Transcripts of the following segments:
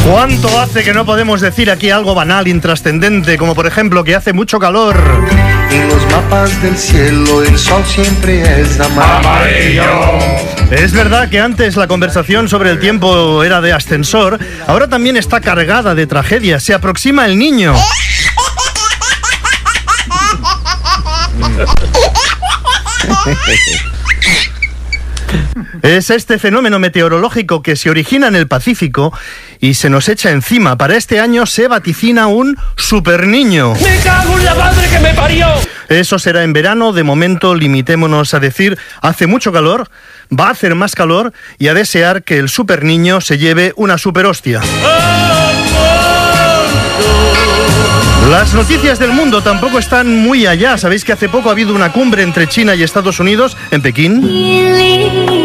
¿Cuánto hace que no podemos decir aquí algo banal, intrascendente, como por ejemplo que hace mucho calor? En los mapas del cielo el sol siempre es amarillo. Es verdad que antes la conversación sobre el tiempo era de ascensor, ahora también está cargada de tragedia. Se aproxima el niño. Es este fenómeno meteorológico que se origina en el Pacífico y se nos echa encima. Para este año se vaticina un superniño. ¡Me cago en la madre que me parió! Eso será en verano. De momento limitémonos a decir: hace mucho calor, va a hacer más calor, y a desear que el superniño se lleve una superhostia. Las noticias del mundo tampoco están muy allá. Sabéis que hace poco ha habido una cumbre entre China y Estados Unidos en Pekín.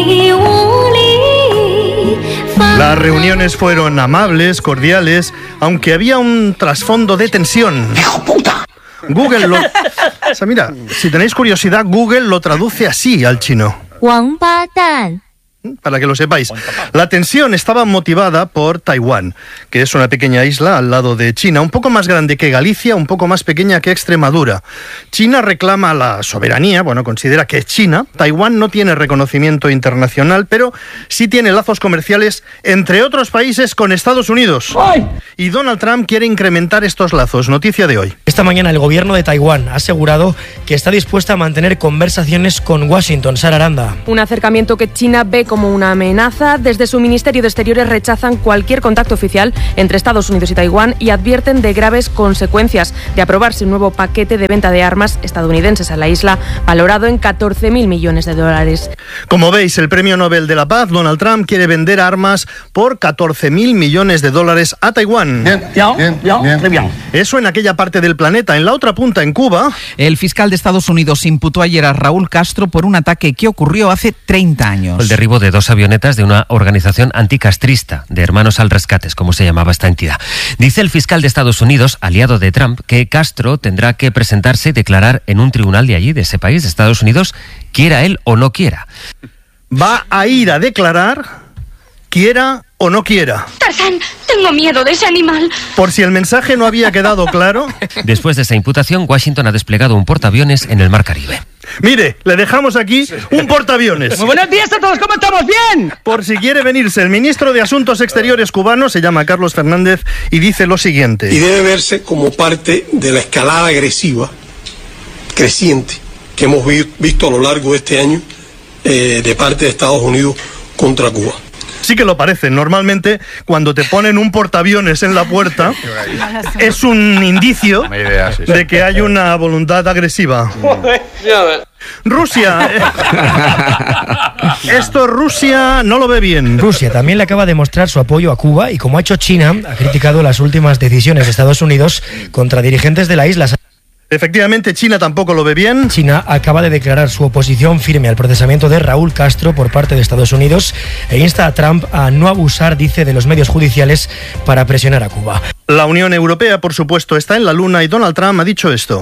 Las reuniones fueron amables, cordiales, aunque había un trasfondo de tensión. ¡Hijo puta! Google lo... O sea, mira, si tenéis curiosidad, Google lo traduce así al chino. 王八蛋. Para que lo sepáis. La tensión estaba motivada por Taiwán, que es una pequeña isla al lado de China, un poco más grande que Galicia, un poco más pequeña que Extremadura. China reclama la soberanía, considera que es China. Taiwán no tiene reconocimiento internacional, pero sí tiene lazos comerciales, entre otros países, con Estados Unidos. Y Donald Trump quiere incrementar estos lazos. Noticia de hoy. Esta mañana el gobierno de Taiwán ha asegurado que está dispuesta a mantener conversaciones con Washington. Sara Aranda. Un acercamiento que China ve como una amenaza. Desde su Ministerio de Exteriores rechazan cualquier contacto oficial entre Estados Unidos y Taiwán y advierten de graves consecuencias de aprobarse un nuevo paquete de venta de armas estadounidenses a la isla, valorado en 14.000 millones de dólares. Como veis, el Premio Nobel de la Paz, Donald Trump, quiere vender armas por 14.000 millones de dólares a Taiwán. Bien. Eso en aquella parte del planeta. En la otra punta, en Cuba... El fiscal de Estados Unidos imputó ayer a Raúl Castro por un ataque que ocurrió hace 30 años. El derribo de 2 avionetas de una organización anticastrista, de Hermanos al Rescate, como se llamaba esta entidad. Dice el fiscal de Estados Unidos, aliado de Trump, que Castro tendrá que presentarse y declarar en un tribunal de allí, de ese país, de Estados Unidos, quiera él o no quiera. Va a ir a declarar, quiera o no quiera. Tarzán, tengo miedo de ese animal. Por si el mensaje no había quedado claro... Después de esa imputación, Washington ha desplegado un portaaviones en el Mar Caribe. Mire, le dejamos aquí un portaaviones. Muy buenos días a todos, ¿cómo estamos? ¿Bien? Por si quiere venirse, el ministro de Asuntos Exteriores cubano se llama Carlos Fernández y dice lo siguiente. Y debe verse como parte de la escalada agresiva, creciente, que hemos visto a lo largo de este año de parte de Estados Unidos contra Cuba. Sí que lo parece. Normalmente, cuando te ponen un portaaviones en la puerta, es un indicio de que hay una voluntad agresiva. Rusia. Esto Rusia no lo ve bien. Rusia también le acaba de mostrar su apoyo a Cuba y, como ha hecho China, ha criticado las últimas decisiones de Estados Unidos contra dirigentes de la isla. Efectivamente, China tampoco lo ve bien. China acaba de declarar su oposición firme al procesamiento de Raúl Castro por parte de Estados Unidos e insta a Trump a no abusar, dice, de los medios judiciales para presionar a Cuba. La Unión Europea, por supuesto, está en la luna y Donald Trump ha dicho esto.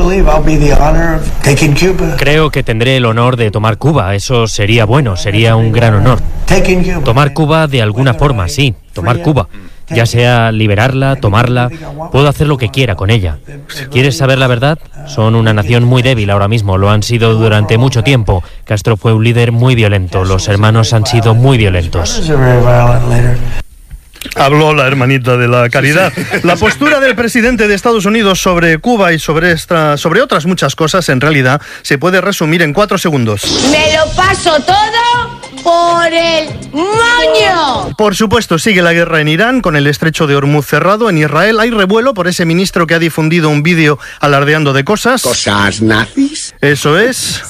Creo que tendré el honor de tomar Cuba. Eso sería bueno, sería un gran honor. Tomar Cuba de alguna forma, sí, tomar Cuba. Ya sea liberarla, tomarla, puedo hacer lo que quiera con ella. ¿Quieres saber la verdad? Son una nación muy débil ahora mismo, lo han sido durante mucho tiempo. Castro fue un líder muy violento, los hermanos han sido muy violentos. Habló la hermanita de la caridad. La postura del presidente de Estados Unidos sobre Cuba y sobre otras muchas cosas, en realidad, se puede resumir en 4 segundos. Me lo paso todo por el moño. Por supuesto, sigue la guerra en Irán, con el estrecho de Hormuz cerrado. En Israel hay revuelo por ese ministro que ha difundido un vídeo alardeando de cosas. ¿Cosas nazis? Eso es.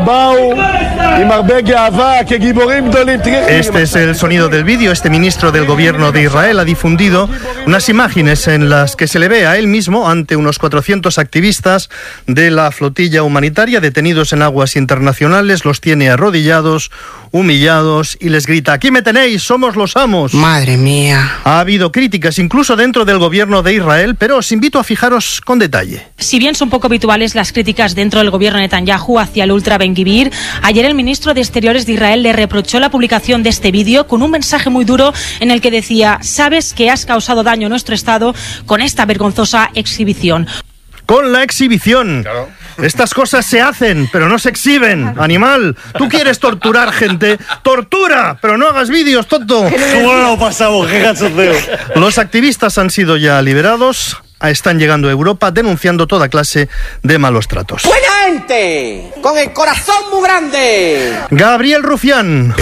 Este es el sonido del vídeo. Este ministro del gobierno de Israel ha difundido unas imágenes en las que se le ve a él mismo ante unos 400 activistas de la flotilla humanitaria detenidos en aguas internacionales. Los tiene arrodillados, humillados y les grita: aquí me tenéis, somos los pasamos. Madre mía. Ha habido críticas incluso dentro del gobierno de Israel, pero os invito a fijaros con detalle. Si bien son poco habituales las críticas dentro del gobierno de Netanyahu hacia el ultra Ben-Gvir, ayer el ministro de Exteriores de Israel le reprochó la publicación de este vídeo con un mensaje muy duro en el que decía: sabes que has causado daño a nuestro Estado con esta vergonzosa exhibición. Con la exhibición. Claro. Estas cosas se hacen, pero no se exhiben. Animal, tú quieres torturar gente, tortura, pero no hagas vídeos, tonto. ¿Cómo lo pasamos? ¡Qué cachondeo! Los activistas han sido ya liberados. Están llegando a Europa denunciando toda clase de malos tratos. ¡Buena gente! ¡Con el corazón muy grande! Gabriel Rufián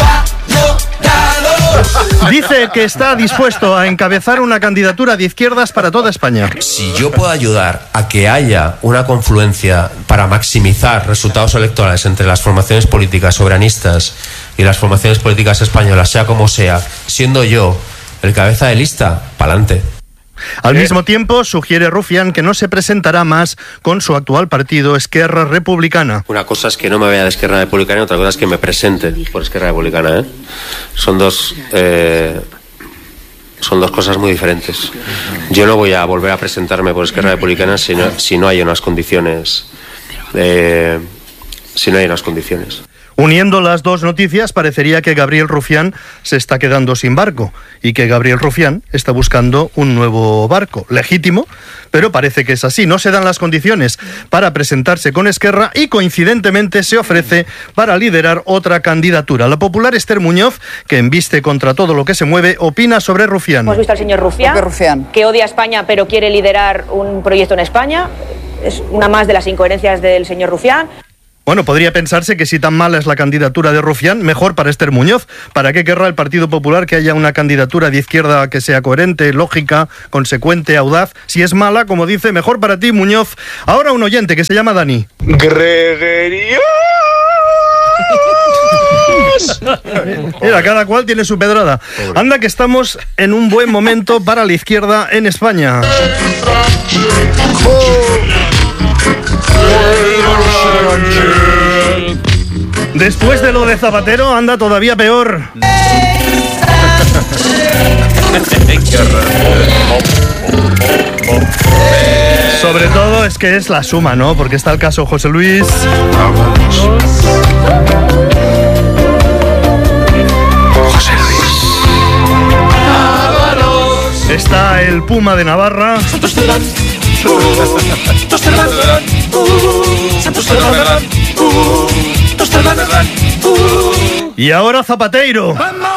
dice que está dispuesto a encabezar una candidatura de izquierdas para toda España. Si yo puedo ayudar a que haya una confluencia para maximizar resultados electorales entre las formaciones políticas soberanistas y las formaciones políticas españolas, sea como sea, siendo yo el cabeza de lista, pa'lante. Al mismo tiempo, sugiere Rufián que no se presentará más con su actual partido, Esquerra Republicana. Una cosa es que no me vaya de Esquerra Republicana y otra cosa es que me presente por Esquerra Republicana, ¿eh? Son dos cosas muy diferentes. Yo no voy a volver a presentarme por Esquerra Republicana si no hay unas condiciones. Uniendo las dos noticias, parecería que Gabriel Rufián se está quedando sin barco y que Gabriel Rufián está buscando un nuevo barco. Legítimo, pero parece que es así. No se dan las condiciones para presentarse con Esquerra y coincidentemente se ofrece para liderar otra candidatura. La popular Esther Muñoz, que embiste contra todo lo que se mueve, opina sobre Rufián. Hemos visto al señor Rufián, que odia a España pero quiere liderar un proyecto en España. Es una más de las incoherencias del señor Rufián. Bueno, podría pensarse que si tan mala es la candidatura de Rufián, mejor para Esther Muñoz. ¿Para qué querrá el Partido Popular que haya una candidatura de izquierda que sea coherente, lógica, consecuente, audaz? Si es mala, como dice, mejor para ti, Muñoz. Ahora un oyente que se llama Dani. Gregorio. Mira, cada cual tiene su pedrada. Anda que estamos en un buen momento para la izquierda en España. Después de lo de Zapatero, anda todavía peor. Sobre todo es que es la suma, ¿no? Porque está el caso José Luis. José Luis. Está el Puma de Navarra. Y ahora Zapatero.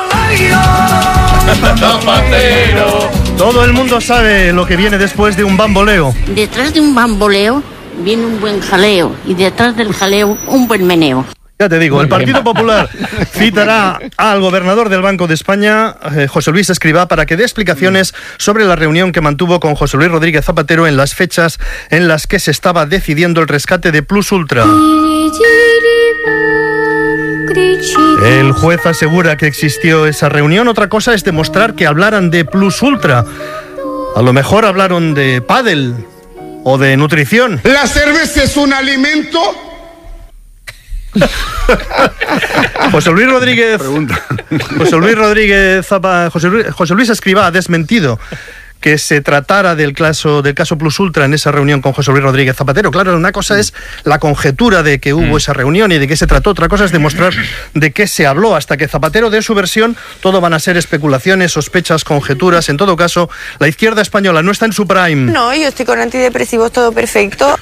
Todo el mundo sabe lo que viene después de un bamboleo. Detrás de un bamboleo viene un buen jaleo y detrás del jaleo un buen meneo. Ya te digo, el Partido Popular citará al gobernador del Banco de España, José Luis Escrivá, para que dé explicaciones sobre la reunión que mantuvo con José Luis Rodríguez Zapatero en las fechas en las que se estaba decidiendo el rescate de Plus Ultra. El juez asegura que existió esa reunión. Otra cosa es demostrar que hablaran de Plus Ultra. A lo mejor hablaron de pádel o de nutrición. ¿La cerveza es un alimento? José Luis Escrivá ha desmentido que se tratara del caso Plus Ultra en esa reunión con José Luis Rodríguez Zapatero. Claro, una cosa es la conjetura de que hubo esa reunión y de qué se trató, otra cosa es demostrar de qué se habló. Hasta que Zapatero dé su versión, todo van a ser especulaciones, sospechas, conjeturas. En todo caso, la izquierda española no está en su prime. No, yo estoy con antidepresivos, todo perfecto.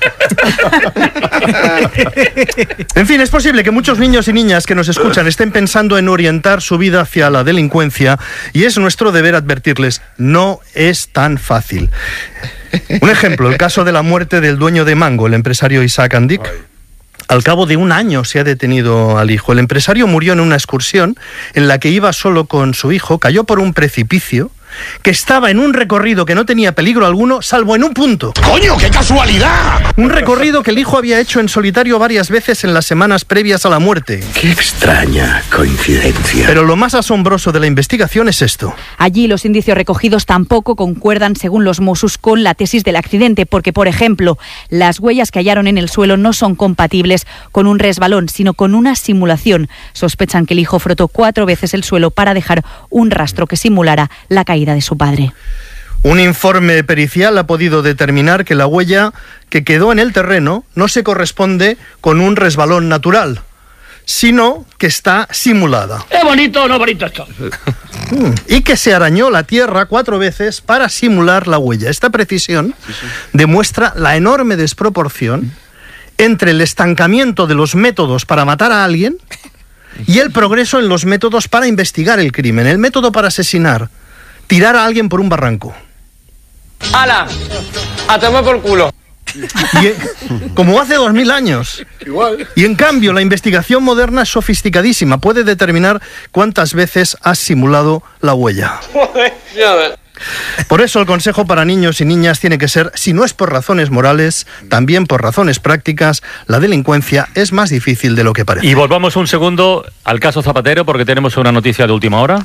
En fin, es posible que muchos niños y niñas que nos escuchan estén pensando en orientar su vida hacia la delincuencia, y es nuestro deber advertirles, no es tan fácil. Un ejemplo, el caso de la muerte del dueño de Mango, el empresario Isaac Andic. Al cabo de un año se ha detenido al hijo. El empresario murió en una excursión en la que iba solo con su hijo, cayó por un precipicio que estaba en un recorrido que no tenía peligro alguno, salvo en un punto. ¡Coño, qué casualidad! Un recorrido que el hijo había hecho en solitario varias veces en las semanas previas a la muerte. ¡Qué extraña coincidencia! Pero lo más asombroso de la investigación es esto. Allí los indicios recogidos tampoco concuerdan, según los Mossos, con la tesis del accidente, porque, por ejemplo, las huellas que hallaron en el suelo no son compatibles con un resbalón, sino con una simulación. Sospechan que el hijo frotó 4 veces el suelo para dejar un rastro que simulara la caída de su padre. Un informe pericial ha podido determinar que la huella que quedó en el terreno no se corresponde con un resbalón natural, sino que está simulada. ¿Es bonito o no bonito esto? Y que se arañó la tierra 4 veces para simular la huella. Esta precisión demuestra la enorme desproporción entre el estancamiento de los métodos para matar a alguien y el progreso en los métodos para investigar el crimen. El método para asesinar, tirar a alguien por un barranco. ¡Hala! ¡A tomar por culo! Como hace 2000 años. Igual. Y en cambio, la investigación moderna es sofisticadísima. Puede determinar cuántas veces has simulado la huella. Por eso el consejo para niños y niñas tiene que ser, si no es por razones morales, también por razones prácticas. La delincuencia es más difícil de lo que parece. Y volvamos un segundo al caso Zapatero, porque tenemos una noticia de última hora.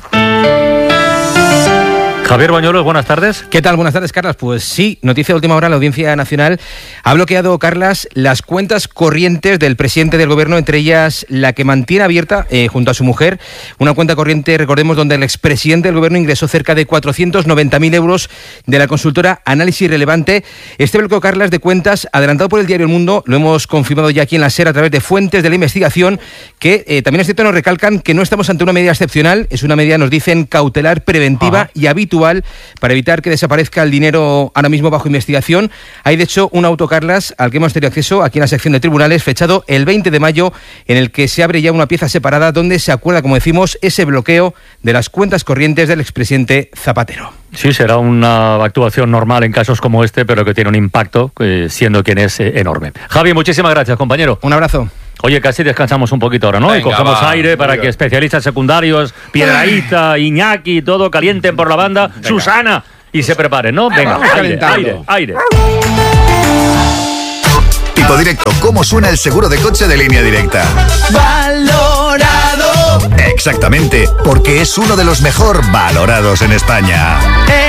Javier Bañuelos, buenas tardes. ¿Qué tal? Buenas tardes, Carlas. Pues sí, noticia de última hora, la Audiencia Nacional ha bloqueado, Carlas, las cuentas corrientes del presidente del Gobierno, entre ellas la que mantiene abierta junto a su mujer, una cuenta corriente, recordemos, donde el expresidente del Gobierno ingresó cerca de 490.000 euros de la consultora Análisis Relevante. Este bloqueo, Carlas, de cuentas, adelantado por el diario El Mundo, lo hemos confirmado ya aquí en la SER a través de fuentes de la investigación, que también es cierto, nos recalcan que no estamos ante una medida excepcional, es una medida, nos dicen, cautelar, preventiva y habitual, para evitar que desaparezca el dinero ahora mismo bajo investigación. Hay, de hecho, un auto, Carlas, al que hemos tenido acceso aquí en la sección de tribunales, fechado el 20 de mayo, en el que se abre ya una pieza separada donde se acuerda, como decimos, ese bloqueo de las cuentas corrientes del expresidente Zapatero. Sí, será una actuación normal en casos como este, pero que tiene un impacto, siendo quien es, enorme. Javi, muchísimas gracias, compañero. Un abrazo. Oye, casi descansamos un poquito ahora, ¿no? Venga, y cogemos aire para venga. que especialistas secundarios, Piedrahíta, Iñaki, todo calienten por la banda, venga. Susana, y se preparen, ¿no? Venga, aire. Tipo Directo, ¿cómo suena el seguro de coche de Línea Directa? ¡Valorado! Exactamente, porque es uno de los mejor valorados en España.